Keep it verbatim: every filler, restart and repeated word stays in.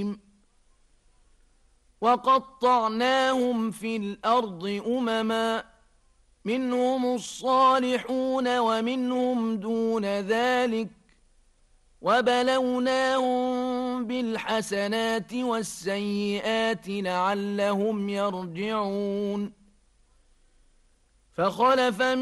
وقطعناهم في الأرض أمما منهم الصالحون ومنهم دون ذلك وبلوناهم بالحسنات والسيئات لعلهم يرجعون فخلف